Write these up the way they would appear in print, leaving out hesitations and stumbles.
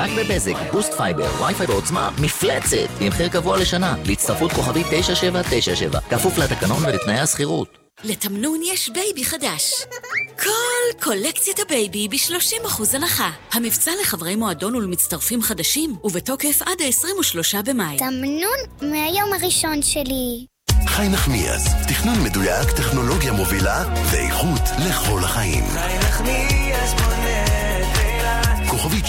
רק בבזק, בוסט פייבר, וי-פיי בעוצמה, מפלצת, עם מחיר קבוע לשנה, להצטרפות כוכבית 9797, כפוף לתקנון ולתנאי הסחירות. לתמנון יש בייבי חדש. כל קולקציית הבייבי ב-30% הנחה. המבצע לחברי מועדון ולמצטרפים חדשים, ובתוקף עד ה-23 במאי. תמנון מהיום הראשון שלי. חי נחמיאס, תכנון מדויק, טכנולוגיה מובילה ואיכות לכל החיים. חי נחמיאס בונה תהילה. כוכבית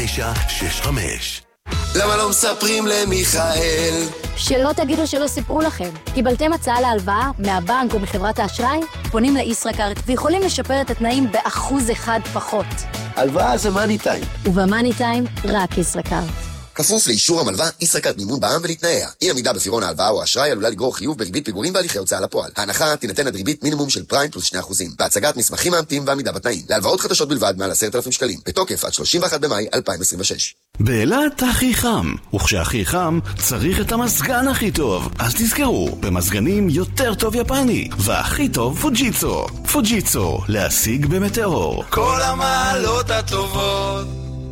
8965. למה לא מספרים למיכאל? שלא תגידו שלא סיפרו לכם. קיבלתם הצעה להלוואה מהבנק או מחברת האשראי? פונים לישראכרט ויכולים לשפר את התנאים ב1% פחות. הלוואה זה מאני טיים. ובמאני טיים רק ישראכרט. כפוף לאישור המלווה, ישראכרט מימון בע"מ ולתנאיה. אי עמידה בפירעון ההלוואה או האשראי עלולה לגרור חיוב בריבית פיגורים בהליכי הוצאה לפועל. ההנחה תינתן עד ריבית מינימום של פריים פלוס 2%. בהצגת מסמכים מאמתים ועמידה בתנאים. להלוואות חדשות בלבד מעל 10,000 שקלים. בתוקף עד 31 במאי 2026. באילת הכי חם, וכשהכי חם צריך את המזגן הכי טוב. אז תזכרו, במזגנים יותר טוב יפני, והכי טוב פוג'יצו. פוג'יצו, להשיג במטאור. כל המעלות הטובות.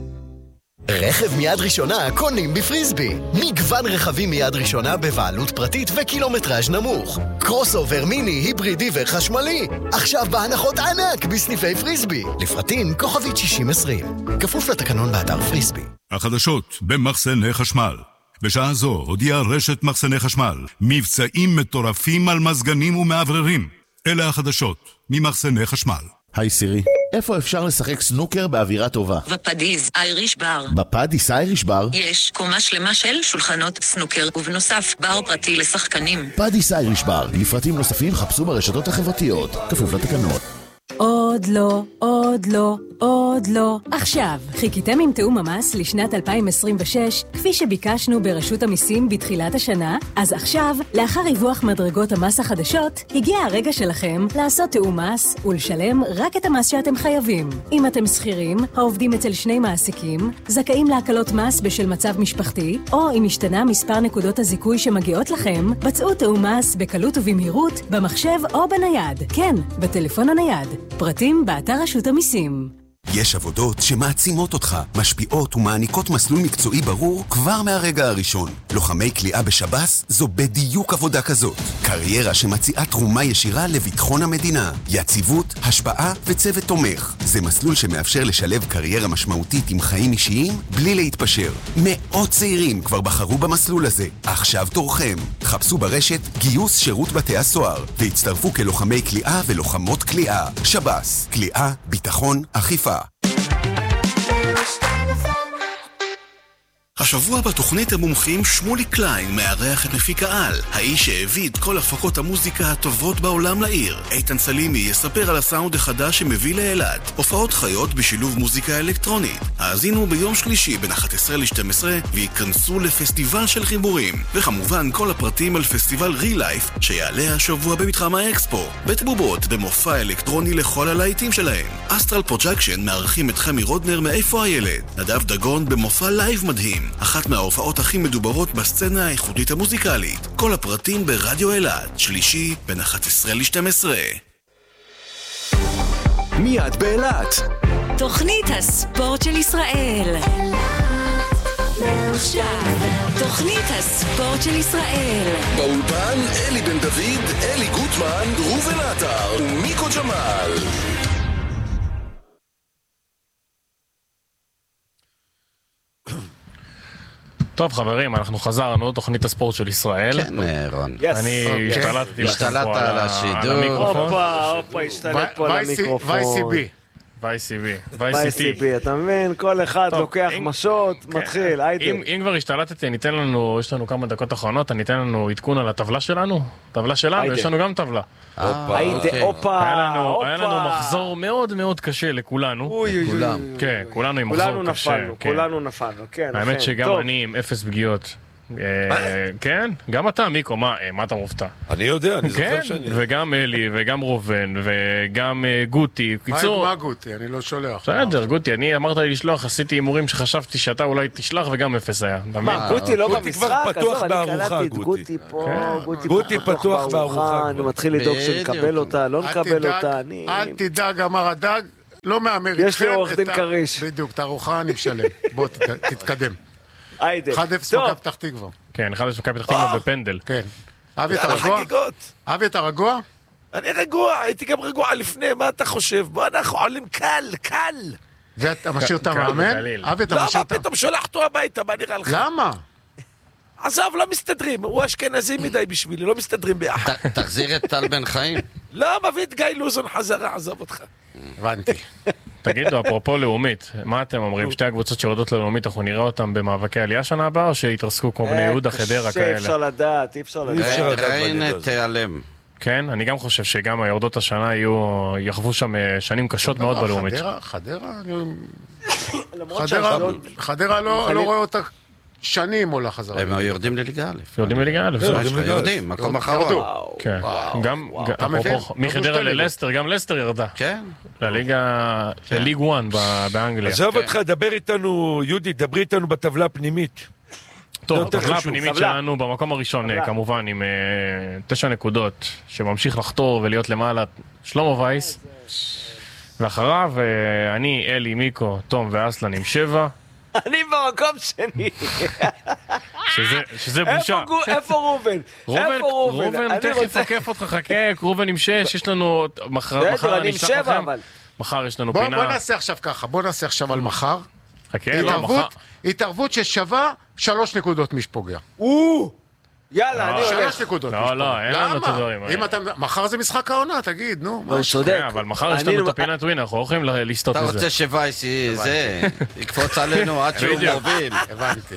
רכב מיד ראשונה קונים בפריסבי. מגוון רכבים מיד ראשונה בבעלות פרטית וקילומטראז' נמוך. קרוס אובר מיני, היברידי וחשמלי. עכשיו בהנחות ענק בסניפי פריסבי. לפרטים כוכבית 6020. כפוף לתקנון באתר פריסבי. החדשות במחסני חשמל. בשעה זו הודיעה רשת מחסני חשמל מבצעים מטורפים על מזגנים ומעבררים. אלה החדשות ממחסני חשמל. היי סירי, איפה אפשר לשחק סנוקר באווירה טובה? בפדיס אייריש בר. בפדיס אייריש בר? יש קומה שלמה של שולחנות סנוקר, ובנוסף בר פרטי לשחקנים. פדיס אייריש בר, לפרטים נוספים חפשו ברשתות החברתיות, כפוף לתקנות. עוד לא, עוד לא, עוד לא. עכשיו, חיכיתם עם תאום המס לשנת 2026, כפי שביקשנו ברשות המיסים בתחילת השנה? אז עכשיו, לאחר ריווח מדרגות המס החדשות, הגיע הרגע שלכם לעשות תאום מס ולשלם רק את המס שאתם חייבים. אם אתם שכירים, העובדים אצל שני מעסיקים, זכאים להקלות מס בשל מצב משפחתי, או אם השתנה מספר נקודות הזיכוי שמגיעות לכם, בצעו תאום מס בקלות ובמהירות, במחשב או בנייד. כן, בטלפון הנייד. פרטים באתר רשות המיסים. יש עבודות שמעצימות אותך, משפיעות ומעניקות מסלול מקצועי ברור כבר מהרגע הראשון. לוחמי כליאה בשב"ס זו בדיוק עבודה כזאת. קריירה שמציעה תרומה ישירה לביטחון המדינה, יציבות, השפעה וצוות תומך. זה מסלול שמאפשר לשלב קריירה משמעותית עם חיים אישיים בלי להתפשר. מאות צעירים כבר בחרו במסלול הזה. עכשיו תורכם. חפשו ברשת גיוס שירות בתי הסוהר והצטרפו כלוחמי כליאה ולוחמות כליאה. שב"ס, כליאה, ביטחון, אכיפה. השבוע בתוכנית המומחים שמולי קליין מארח את מפיק העל, האיש שהביא את כל הפקות המוזיקה הטובות בעולם לעיר. איתן סלימי יספר על הסאונד החדש שמביא לאילת, הופעות חיות בשילוב מוזיקה אלקטרונית. האזינו ביום שלישי בין 11 ל-12 וייכנסו לפסטיבל של חיבורים, וכמובן כל הפרטים על פסטיבל רי-לייף שיעלה השבוע במתחם האקספו. בית בובות במופע אלקטרוני לכל הלהיטים שלהם. אסטרל פרוג'קשן מארחים את חמי רודנר מאיפה הילד. נדב דגון במופע לייב מדהים, אחת מההופעות הכי מדוברות בסצנה האיכותית המוזיקלית. כל הפרטים ברדיו אילת, שלישי בין 11 ל-12. מיד באילת. תוכנית הספורט של ישראל. תוכנית הספורט של ישראל. באולפן אלי בן דוד, אלי גוטמן, ראובן עטר ומיקו ג'מאל. טוב חברים, אנחנו חזרנו, תוכנית הספורט של ישראל. כן, רון. אני השתלטתי על השידור. הופה, השתלט פה על המיקרופון. YCB, אתה מבין? כל אחד לוקח משות, מתחיל, היידה. אם כבר השתלטתי, יש לנו כמה דקות אחרונות, אני אתן לנו עדכון על הטבלה שלנו. טבלה שלנו, יש לנו גם טבלה. היידה, הופה. היה לנו מחזור מאוד מאוד קשה לכולנו. כן, כולנו עם מחזור קשה. כולנו נפלנו, כן. האמת שגם אני עם 0 פגיעות. כן, גם אתה מיקו, מה אתה מופתע? אני יודע, אני זוכר שאני... וגם אלי, וגם רובן, וגם גוטי. מה גוטי? אני לא שולח. בסדר, גוטי, אני אמרת לי לשלוח, עשיתי אימורים שחשבתי שאתה אולי תשלח וגם 0 היה. מה, גוטי לא במשחק? פתוח בארוחה, גוטי פה, גוטי פתוח בארוחה. אני מתחיל לדאוג שנקבל אותה, לא נקבל אותה. אל תדאג, אמר הדג, לא מאמר איתכם. יש לי עורך דין קריש. בדיוק, את הארוחה אני משלם. בוא תתקדם. 1-0 מכבי פתח תקווה. כן, 1-0 מכבי פתח תקווה בפנדל. כן. אבי, אתה רגוע? אבי, אתה רגוע? אני רגוע, הייתי גם רגוע לפני, מה אתה חושב? בוא, אנחנו עולים קל. ואתה משאיר את המאמן? אבי, אתה משאיר את... למה פתאום שולח אותו הביתה, מה נראה לך? למה? עזוב, לא מסתדרים, הוא אשכנזי מדי בשבילי, לא מסתדרים ביחד. תחזיר את טל בן חיים. לא, מביא את גיא לוזון חזרה, עזוב אותך. הבנתי. תגידו, אפרופו לאומית, מה אתם אומרים? שתי הקבוצות שיורדות ללאומית, אנחנו נראה אותם במאבקי עלייה שנה הבאה, או שיתרסקו כמו בני יהודה, חדרה כאלה? אי אפשר לדעת. ריינה תיעלם. כן, אני גם חושב שגם היורדות השנה יחוו שם שנים קשות מאוד בלאומית. חדרה לא רואה אותה שנים עולה חזרה. הם יורדים לליגה א'. יורדים לליגה א'. יורדים, מקום אחרון. כן, גם מחדרה ללסטר, גם לסטר ירדה. כן. לליגה, ליג 1 באנגליה. עזוב אותך, דבר איתנו, יהודי, דברי איתנו בטבלה הפנימית. טוב, הטבלה הפנימית שלנו במקום הראשון, כמובן, עם 9 נקודות, שממשיך לחתור ולהיות למעלה שלמה וייס. ואחריו, אני, אלי, מיקו, תום ואסלן עם 7. אני במקום שני. שזה בושה. איפה רובן? רובן, תכף עוקף אותך, חכה, רובן עם 6, יש לנו, מחר אני אשלח לכם. מחר יש לנו פינה. בוא נעשה עכשיו ככה, בוא נעשה עכשיו על מחר. חכה, לא, מחר. התערבות ששווה 3 נקודות מי שפוגע. יאללה, אני הולך. 3 נקודות. לא, אין לנו את הדברים. מחר זה משחק העונה, תגיד, נו. הוא צודק. אבל מחר יש לנו את הפינת ווינר, אנחנו הולכים לסטות אתה לזה. רוצה שווייס יקפוץ עלינו עד שהוא מוביל. הבנתי.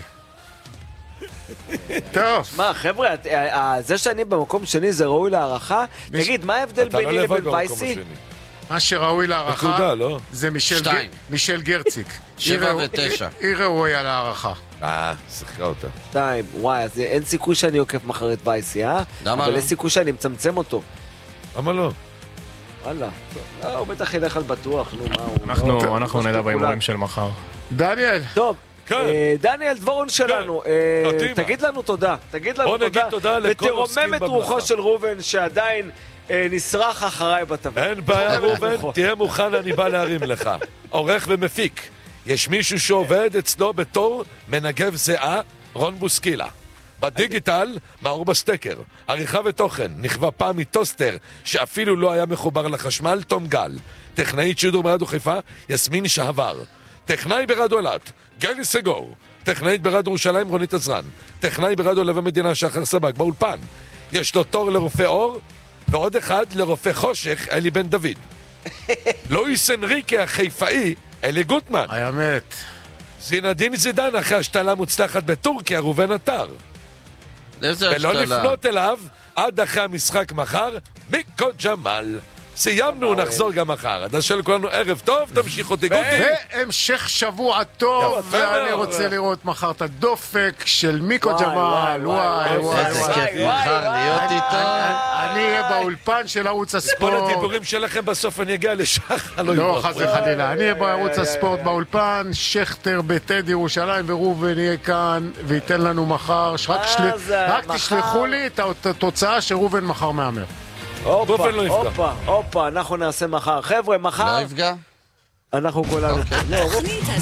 טוב. מה, חבר'ה, זה שאני במקום שני זה ראוי להערכה? תגיד, מה ההבדל ביני לבין וייסי? מה שראוי להערכה זה מישל גרציק. 7 ו9. היא ראויה להערכה. שיחקה אותה. 2, וואי, אז אין סיכוי שאני עוקף מחר את וייסי, למה לא? אבל אין סיכוי שאני מצמצם אותו. למה לא? וואלה. הוא בטח ילך על בטוח, נו, מה הוא... אנחנו נדע בהימורים של מחר. דניאל. טוב. דניאל דבורון שלנו, תגיד לנו תודה. תגיד לנו תודה. ותרומם את רוחו של רובן שעדיין נשרח אחריי בטבלה. אין בעיה רובן, תהיה מוכן, אני בא להרים לך. עורך ומפיק. יש מישהו שעובד אצלו בתור מנגב זהה, רון בוסקילה. בדיגיטל, מאור בסטקר. עריכה ותוכן, נכווה פעם מטוסטר, שאפילו לא היה מחובר לחשמל, תום גל. טכנאית שידור ברדיו חיפה, יסמין שעבר. טכנאי ברדיו אלת, גלי סגור. טכנאית ברדיו ירושלים, רונית עזרן. טכנאי ברדיו לב המדינה, שחר סבק, באולפן. יש לו תור לרופא אור, ועוד אחד לרופא חושך, אלי בן דוד. לואיס אנריקה החיפאי, אלי גוטמן. האמת. זינדין זידן אחרי השתלה מוצלחת בטורקיה, רובן אתר. ולא לפנות אליו עד אחרי המשחק מחר, מיקו ג'מל. סיימנו, נחזור גם מחר. עד אשר לכולנו ערב טוב, תמשיכו תיגותי. והמשך שבוע טוב, ואני רוצה לראות מחר את הדופק של מיקו ג'מל. וואי. איזה כיף מחר להיות איתו. אני אהיה באולפן של ערוץ הספורט. כל הדיבורים שלכם בסוף אני אגיע לשחר. לא, חס וחלילה. אני אהיה בערוץ הספורט באולפן, שכטר בטד ירושלים, ורובן יהיה כאן, וייתן לנו מחר. רק תשלחו לי את התוצאה שרובן מחר מאמר. הופה, אנחנו נעשה מחר. חבר'ה, מחר... לא יפגע? אנחנו כולנו...